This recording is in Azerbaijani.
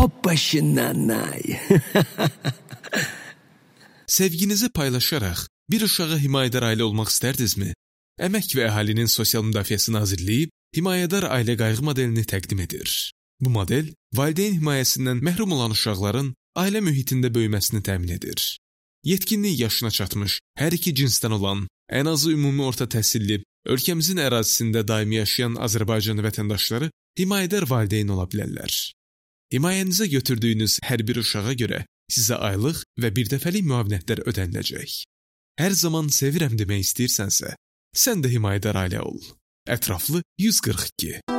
başınanay. Sevginizi paylaşaraq bir uşağa himayədar ailə olmaq istərdinizmi? Əmək və Əhalinin Sosial Müdafiəsi Nazirliyi himayədar ailə qayğı modelini təqdim edir. Bu model, valideyn himayəsindən məhrum olan uşaqların ailə mühitində böyüməsini təmin edir. Yetkinlik yaşına çatmış, hər iki cinsdən olan, ən azı ümumi orta təhsilli, ölkəmizin ərazisində daimi yaşayan Azərbaycan vətəndaşları himayədar valideyn ola bilərlər. Himayənizə götürdüyünüz hər bir uşağa görə sizə aylıq və birdəfəlik müavinətlər ödəniləcək. Hər zaman sevirəm demək istəyirsənsə, sən də himayədar ailə ol. Ətraflı 142